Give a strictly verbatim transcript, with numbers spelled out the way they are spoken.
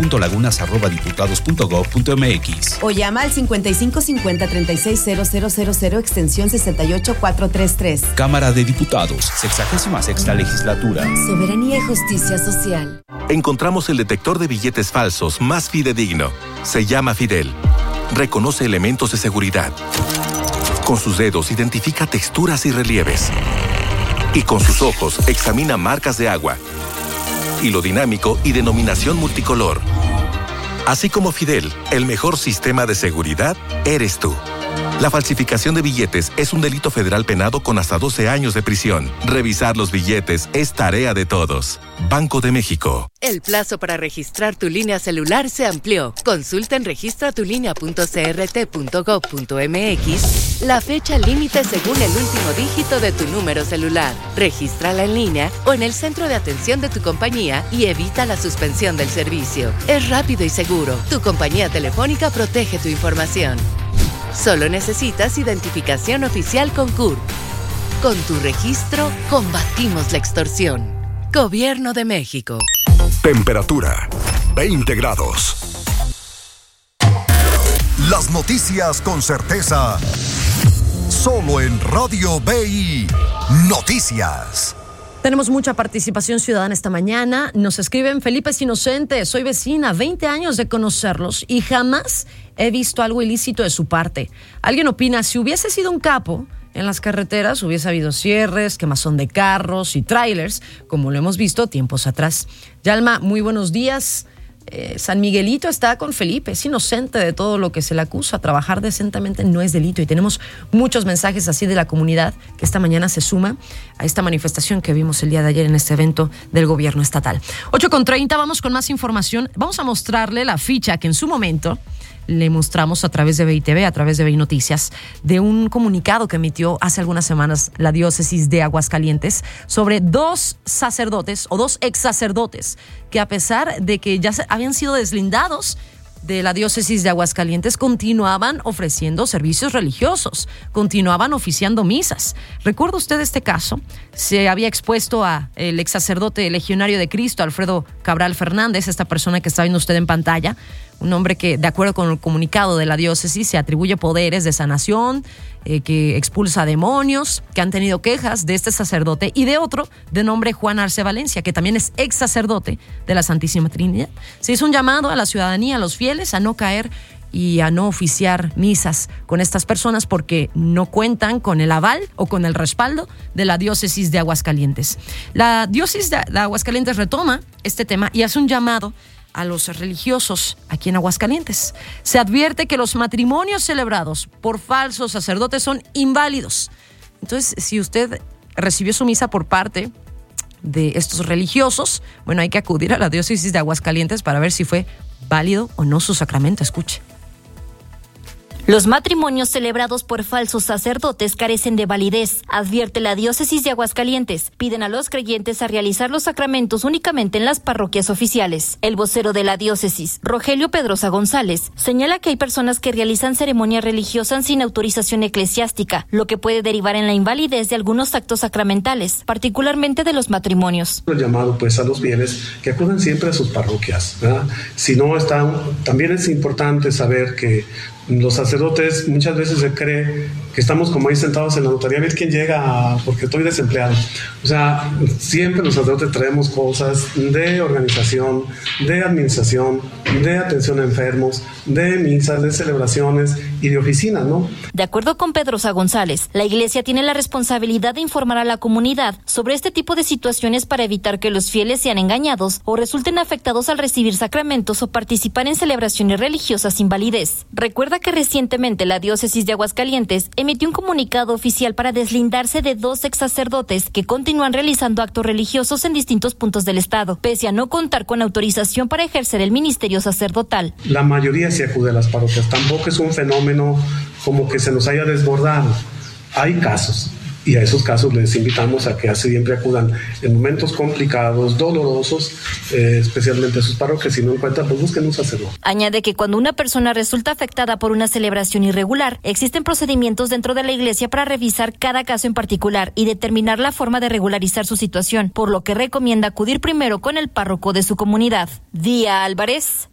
punto lagunas arroba diputados punto gob punto mx. O llama al cincuenta y cinco cincuenta treinta y seis cero cero cero cero extensión sesenta y ocho cuatrocientos treinta y tres. Cámara de Diputados, sexagésima sexta legislatura. Soberanía y justicia social. Encontramos el detector de billetes falsos más fidedigno. Se llama Fidel. Reconoce elementos de seguridad. Con sus dedos identifica texturas y relieves. Y con sus ojos examina marcas de agua, hilo dinámico y denominación multicolor. Así como Fidel, el mejor sistema de seguridad eres tú. La falsificación de billetes es un delito federal penado con hasta doce años de prisión. Revisar los billetes es tarea de todos. Banco de México. El plazo para registrar tu línea celular se amplió. Consulta en registra tu línea punto c r t punto gob punto m x la fecha límite según el último dígito de tu número celular. Regístrala en línea o en el centro de atención de tu compañía y evita la suspensión del servicio. Es rápido y seguro. Tu compañía telefónica protege tu información. Solo necesitas identificación oficial con C U R. Con tu registro, combatimos la extorsión. Gobierno de México. Temperatura, veinte grados. Las noticias con certeza. Solo en Radio B I Noticias. Tenemos mucha participación ciudadana esta mañana. Nos escriben: Felipe es inocente, soy vecina, veinte años de conocerlos y jamás he visto algo ilícito de su parte. Alguien opina, si hubiese sido un capo en las carreteras, hubiese habido cierres, quemazón de carros y trailers, como lo hemos visto tiempos atrás. Yalma, muy buenos días. Eh, San Miguelito está con Felipe, es inocente de todo lo que se le acusa. Trabajar decentemente no es delito, y tenemos muchos mensajes así de la comunidad que esta mañana se suma a esta manifestación que vimos el día de ayer en este evento del gobierno estatal. ocho con treinta, vamos con más información. Vamos a mostrarle la ficha que en su momento le mostramos a través de B I T V, a través de B I Noticias, de un comunicado que emitió hace algunas semanas la diócesis de Aguascalientes sobre dos sacerdotes o dos ex sacerdotes que, a pesar de que ya habían sido deslindados de la diócesis de Aguascalientes, continuaban ofreciendo servicios religiosos, continuaban oficiando misas. ¿Recuerda usted este caso? Se había expuesto a el ex sacerdote legionario de Cristo, Alfredo Cabral Fernández, esta persona que está viendo usted en pantalla, un hombre que, de acuerdo con el comunicado de la diócesis, se atribuye poderes de sanación, eh, que expulsa demonios, que han tenido quejas de este sacerdote y de otro de nombre Juan Arce Valencia, que también es ex sacerdote de la Santísima Trinidad. Se hizo un llamado a la ciudadanía, a los fieles, a no caer y a no oficiar misas con estas personas porque no cuentan con el aval o con el respaldo de la diócesis de Aguascalientes. La diócesis de Aguascalientes retoma este tema y hace un llamado a los religiosos aquí en Aguascalientes. Se advierte que los matrimonios celebrados por falsos sacerdotes son inválidos. Entonces, si usted recibió su misa por parte de estos religiosos, bueno, hay que acudir a la diócesis de Aguascalientes para ver si fue válido o no su sacramento. Escuche. Los matrimonios celebrados por falsos sacerdotes carecen de validez, advierte la diócesis de Aguascalientes. Piden a los creyentes a realizar los sacramentos únicamente en las parroquias oficiales. El vocero de la diócesis, Rogelio Pedrosa González, señala que hay personas que realizan ceremonias religiosas sin autorización eclesiástica, lo que puede derivar en la invalidez de algunos actos sacramentales, particularmente de los matrimonios. El llamado pues a los fieles que acudan siempre a sus parroquias, ¿verdad? Si no están, también es importante saber que los sacerdotes muchas veces se cree que estamos como ahí sentados en la notaría, a ver quién llega porque estoy desempleado. O sea, siempre los sacerdotes traemos cosas de organización, de administración, de atención a enfermos, de misas, de celebraciones y de oficinas, ¿no? De acuerdo con Pedrosa González, la Iglesia tiene la responsabilidad de informar a la comunidad sobre este tipo de situaciones para evitar que los fieles sean engañados o resulten afectados al recibir sacramentos o participar en celebraciones religiosas sin validez. Recuerda que recientemente la diócesis de Aguascalientes emitió un comunicado oficial para deslindarse de dos ex sacerdotes que continúan realizando actos religiosos en distintos puntos del estado, pese a no contar con autorización para ejercer el ministerio sacerdotal. La mayoría se acude a las parroquias, tampoco es un fenómeno como que se nos haya desbordado. Hay casos, y a esos casos les invitamos a que siempre acudan en momentos complicados, dolorosos, eh, especialmente a sus parroquias. Si no encuentran, pues busquen un sacerdote. Añade que cuando una persona resulta afectada por una celebración irregular, existen procedimientos dentro de la Iglesia para revisar cada caso en particular y determinar la forma de regularizar su situación, por lo que recomienda acudir primero con el párroco de su comunidad. Día Álvarez,